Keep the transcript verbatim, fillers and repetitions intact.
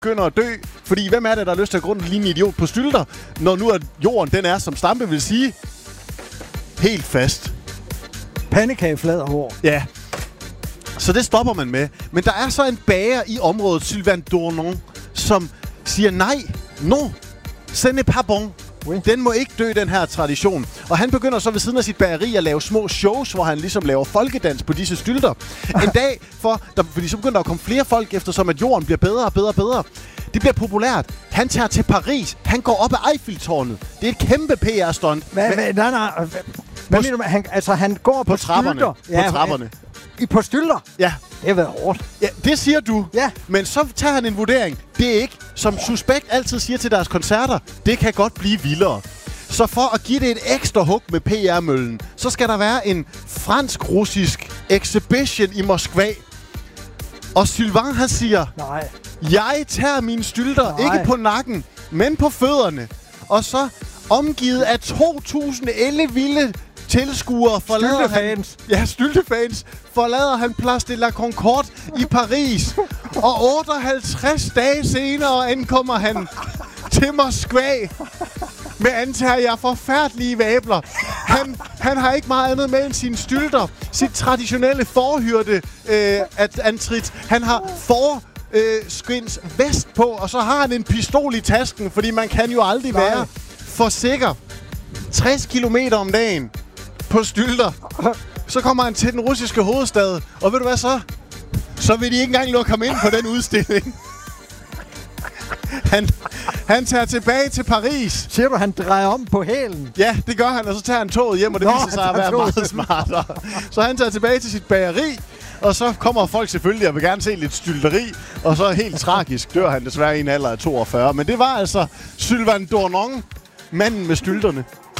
begynder at dø. Fordi hvem er det, der har lyst til at gå rundt og ligne en idiot på stylter, når nu at jorden den er, som Stampe vil sige, helt fast. Pandekageflad og hår. Ja. Så det stopper man med. Men der er så en bager i området, Sylvain Dournon, som siger nej, no, ce n'est pas bon. Oui. Den må ikke dø, den her tradition. Og han begynder så ved siden af sit bageri at lave små shows, hvor han ligesom laver folkedans på disse stylter. En dag, for, der, fordi så begynder der at komme flere folk, eftersom at jorden bliver bedre og bedre og bedre. Det bliver populært. Han tager til Paris. Han går op ad Eiffeltårnet. Det er et kæmpe P R-stunt. Hvad, hvad, nej, nej. Hvad mener du? Han, altså, han går på, på trapperne. stylter. Ja, på trapperne. I på stylter? Ja. Det har været hårdt. Ja, det siger du. Ja. Men så tager han en vurdering. Det er ikke, som Suspekt altid siger til deres koncerter, det kan godt blive vildere. Så for at give det et ekstra hug med P R-møllen, så skal der være en fransk-russisk exhibition i Moskva. Og Sylvain, han siger, nej, jeg tager mine stylter, nej, ikke på nakken, men på fødderne. Og så omgivet af to tusind ellevilde tilskuere forlader han... Ja, styltefans. Forlader han Place de la Concorde i Paris. Og otteoghalvtreds dage senere ankommer han til Moskva med, antager jeg, forfærdelige væbler. Han, han har ikke meget andet med end sine stylter. Sit traditionelle forhyrte øh, at antrit. Han har for... Øh, skins vest på, og så har han en pistol i tasken, fordi man kan jo aldrig Nej. være for sikker. tres kilometer om dagen på stylter. Så kommer han til den russiske hovedstad, og ved du hvad så? Så vil de ikke engang lukke ham ind på den udstilling. Han, han tager tilbage til Paris. Siger du, han drejer om på hælen? Ja, det gør han, og så tager han toget hjem, og det Nå, viser sig at være meget smartere. Så han tager tilbage til sit bageri, og så kommer folk selvfølgelig og vil gerne se lidt stylteri, og så helt tragisk dør han desværre i en alder af toogfyrre. Men det var altså Sylvain Dournon, manden med stylterne.